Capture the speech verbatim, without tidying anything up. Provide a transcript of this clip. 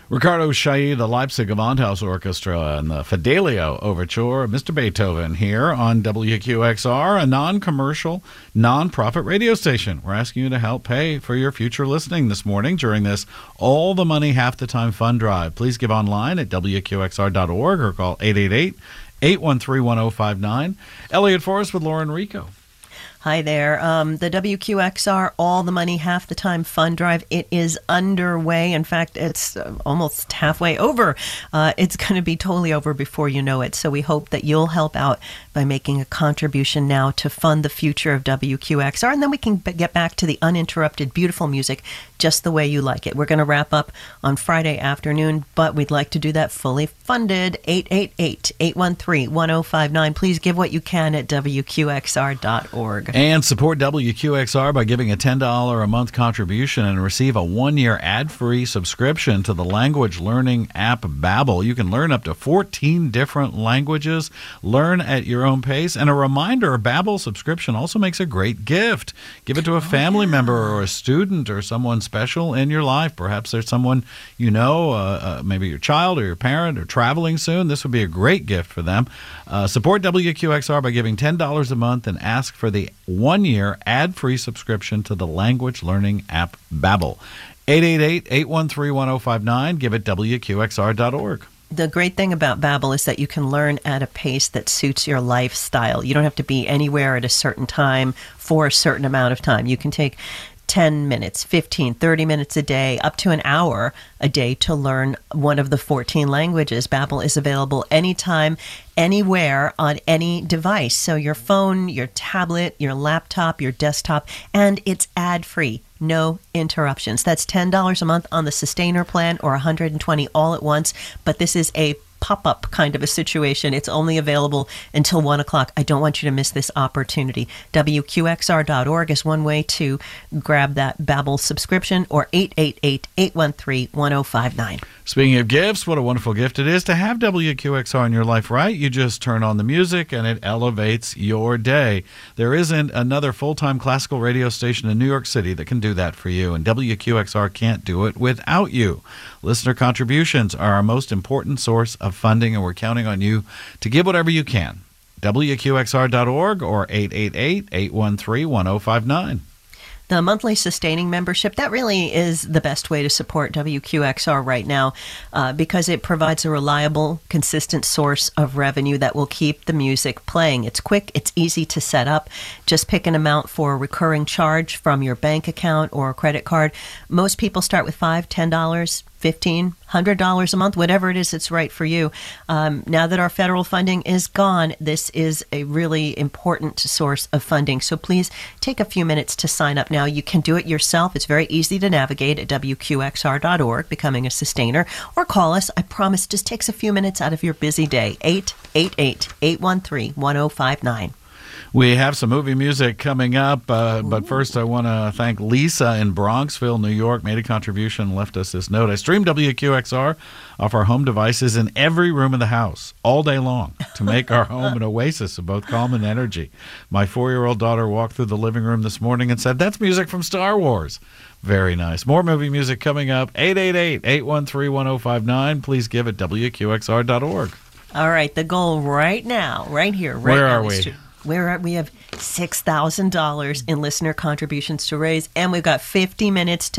Riccardo Chailly, the Leipzig Gewandhaus Orchestra, and the Fidelio Overture, Mister Beethoven here on W Q X R, a non-commercial, non-profit radio station. We're asking you to help pay for your future listening this morning during this All the Money Half the Time fund drive. Please give online at W Q X R dot org or call eight eight eight, eight one three, one oh five nine. Elliot Forrest with Lauren Rico. Hi there. Um, the W Q X R All the Money Half the Time fund drive, it is underway. In fact, it's uh, almost halfway over. Uh, it's going to be totally over before you know it. So we hope that you'll help out by making a contribution now to fund the future of W Q X R. And then we can b- get back to the uninterrupted, beautiful music just the way you like it. We're going to wrap up on Friday afternoon, but we'd like to do that fully funded. eight eight eight, eight one three, one oh five nine. Please give what you can at W Q X R dot org. And support W Q X R by giving a ten dollars a month contribution and receive a one-year ad-free subscription to the language learning app Babbel. You can learn up to fourteen different languages, learn at your own pace, and a reminder, a Babbel subscription also makes a great gift. Give it to a family oh, yeah. member or a student or someone special in your life. Perhaps there's someone you know, uh, uh, maybe your child or your parent are traveling soon. This would be a great gift for them. Uh, support W Q X R by giving ten dollars a month and ask for the one-year ad-free subscription to the language learning app Babbel. eight eight eight, eight one three, one oh five nine. Give it W Q X R dot org. The great thing about Babbel is that you can learn at a pace that suits your lifestyle. You don't have to be anywhere at a certain time for a certain amount of time. You can take ten minutes, fifteen, thirty minutes a day, up to an hour a day to learn one of the fourteen languages. Babbel is available anytime, anywhere, on any device. So your phone, your tablet, your laptop, your desktop, and it's ad-free. No interruptions. That's ten dollars a month on the Sustainer plan or one hundred twenty dollars all at once. But this is a pop-up kind of a situation. It's only available until one o'clock. I don't want you to miss this opportunity. W Q X R dot org is one way to grab that Babbel subscription, or eight eight eight, eight one three, one oh five nine. Speaking of gifts, what a wonderful gift it is to have W Q X R in your life, right? You just turn on the music and it elevates your day. There isn't another full-time classical radio station in New York City that can do that for you, and W Q X R can't do it without you. Listener contributions are our most important source of funding, and we're counting on you to give whatever you can. W Q X R dot org or eight eight eight, eight one three, one oh five nine. The monthly sustaining membership, that really is the best way to support W Q X R right now uh, because it provides a reliable, consistent source of revenue that will keep the music playing. It's quick, it's easy to set up. Just pick an amount for a recurring charge from your bank account or credit card. Most people start with five dollars, ten dollars, fifteen dollars, one hundred dollars a month, whatever it is that's right for you. Um, now that our federal funding is gone, this is a really important source of funding. So please take a few minutes to sign up now. You can do it yourself. It's very easy to navigate at W Q X R dot org, becoming a sustainer, or call us. I promise, just takes a few minutes out of your busy day. eight eight eight, eight one three, one oh five nine. We have some movie music coming up, uh, but first I want to thank Lisa in Bronxville, New York, made a contribution, left us this note. I stream W Q X R off our home devices in every room of the house all day long to make our home an oasis of both calm and energy. My four-year-old daughter walked through the living room this morning and said, "That's music from Star Wars." Very nice. More movie music coming up. eight eight eight, eight one three, one oh five nine. Please give at W Q X R dot org. All right, the goal right now, right here, right Where now. are we? To- Where are we? Have six thousand dollars in listener contributions to raise, and we've got fifty minutes to